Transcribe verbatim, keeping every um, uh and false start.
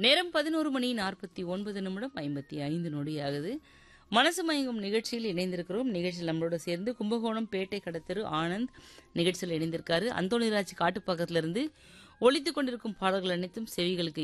நேரம் பதினோரு மணி நாற்பத்தி ஒன்பது நிமிடம் ஐம்பத்தி ஐந்து நொடி ஆகுது. மனசு மயங்கும் நிகழ்ச்சியில் இணைந்திருக்கிறோம். நிகழ்ச்சியில் நம்மளோட சேர்ந்து கும்பகோணம் பேட்டை கடத்தெரு ஆனந்த் நிகழ்ச்சியில் இணைந்திருக்காரு. அந்தோணிராஜ் காட்டுப்பாக்கத்திலிருந்து ஒலித்துக் கொண்டிருக்கும் பாடல்கள் அனைத்தும் செவிகளுக்கு